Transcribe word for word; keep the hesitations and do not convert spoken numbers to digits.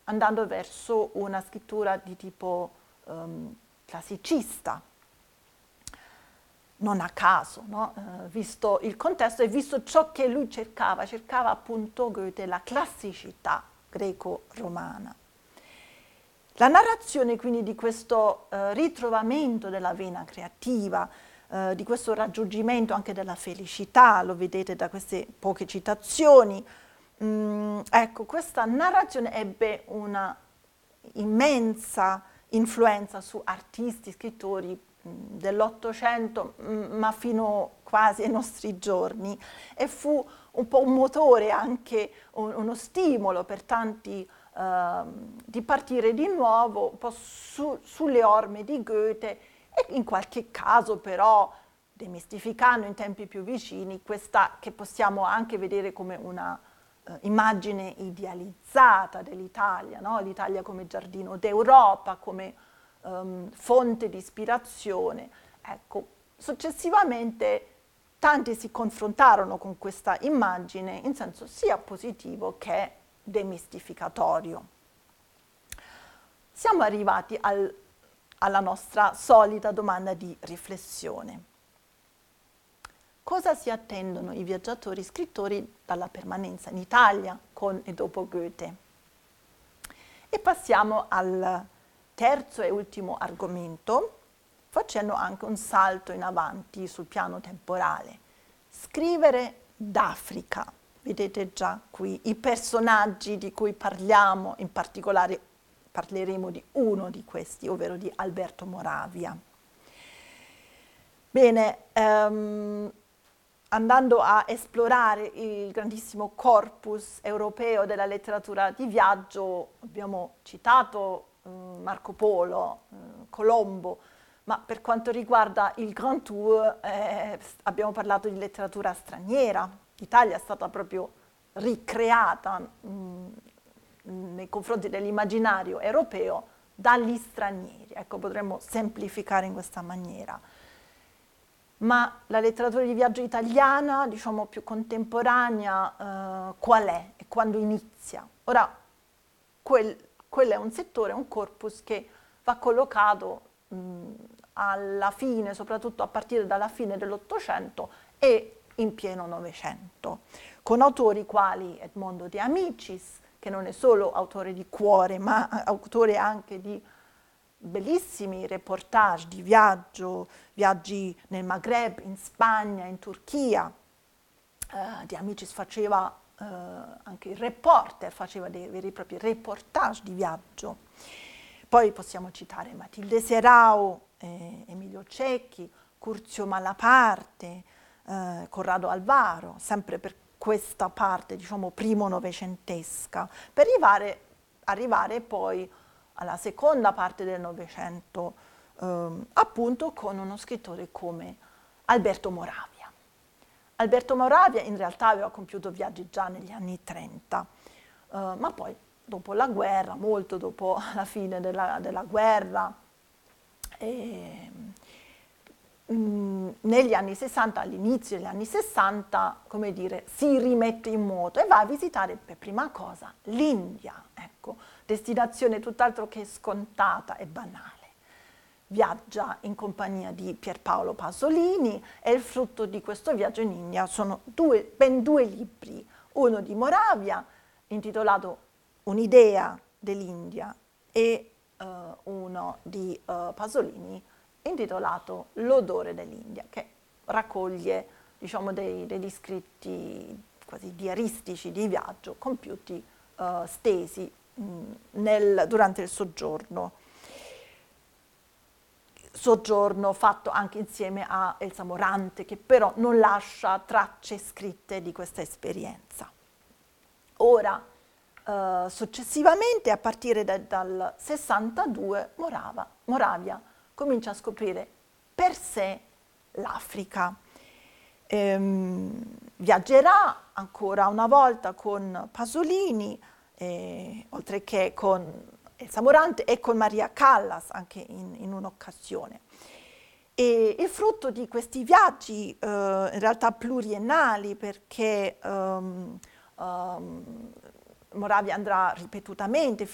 andando verso una scrittura di tipo um, classicista. Non a caso, no? eh, visto il contesto e visto ciò che lui cercava, cercava appunto Goethe la classicità greco-romana. La narrazione quindi di questo eh, ritrovamento della vena creativa, eh, di questo raggiungimento anche della felicità, lo vedete da queste poche citazioni, mm, ecco, questa narrazione ebbe una immensa influenza su artisti, scrittori dell'Ottocento, ma fino quasi ai nostri giorni, e fu un po' un motore, anche un, uno stimolo per tanti uh, di partire di nuovo un po' su, sulle orme di Goethe e in qualche caso però demistificando in tempi più vicini questa che possiamo anche vedere come una uh, immagine idealizzata dell'Italia, no? L'Italia come giardino d'Europa, come Um, fonte di ispirazione. Ecco, successivamente tanti si confrontarono con questa immagine in senso sia positivo che demistificatorio. Siamo arrivati al, alla nostra solita domanda di riflessione. Cosa si attendono i viaggiatori scrittori dalla permanenza in Italia con e dopo Goethe? E passiamo al terzo e ultimo argomento, facendo anche un salto in avanti sul piano temporale. Scrivere d'Africa. Vedete già qui i personaggi di cui parliamo, in particolare parleremo di uno di questi, ovvero di Alberto Moravia. Bene, um, andando a esplorare il grandissimo corpus europeo della letteratura di viaggio, abbiamo citato Marco Polo, eh, Colombo, ma per quanto riguarda il Grand Tour eh, abbiamo parlato di letteratura straniera. L'Italia è stata proprio ricreata mh, nei confronti dell'immaginario europeo dagli stranieri. Ecco, potremmo semplificare in questa maniera. Ma la letteratura di viaggio italiana, diciamo più contemporanea, eh, qual è e quando inizia? Ora, quel Quello è un settore, un corpus che va collocato mh, alla fine, soprattutto a partire dalla fine dell'Ottocento e in pieno Novecento, con autori quali Edmondo De Amicis, che non è solo autore di Cuore, ma autore anche di bellissimi reportage di viaggio, viaggi nel Maghreb, in Spagna, in Turchia. Uh, De Amicis faceva Uh, anche il reporter, faceva dei veri e propri reportage di viaggio. Poi possiamo citare Matilde Serao, eh, Emilio Cecchi, Curzio Malaparte, eh, Corrado Alvaro, sempre per questa parte, diciamo, primo novecentesca, per arrivare, arrivare poi alla seconda parte del Novecento, ehm, appunto con uno scrittore come Alberto Moravia. Alberto Moravia in realtà aveva compiuto viaggi già negli anni trenta, uh, ma poi dopo la guerra, molto dopo la fine della, della guerra, e, mh, negli anni sessanta, all'inizio degli anni sessanta, come dire, si rimette in moto e va a visitare per prima cosa l'India, ecco, destinazione tutt'altro che scontata e banale. Viaggia in compagnia di Pierpaolo Pasolini e il frutto di questo viaggio in India sono due, ben due libri, uno di Moravia intitolato Un'idea dell'India e uh, uno di uh, Pasolini intitolato L'odore dell'India, che raccoglie, diciamo, dei, degli scritti quasi diaristici di viaggio compiuti uh, stesi mh, nel, durante il soggiorno. soggiorno fatto anche insieme a Elsa Morante, che però non lascia tracce scritte di questa esperienza. Ora, eh, successivamente, a partire da, dal sessantadue, Morava, Moravia comincia a scoprire per sé l'Africa. Ehm, viaggerà ancora una volta con Pasolini, eh, oltre che con Elsa Morante e con Maria Callas anche in, in un'occasione. E il frutto di questi viaggi, eh, in realtà pluriennali, perché um, um, Moravia andrà ripetutamente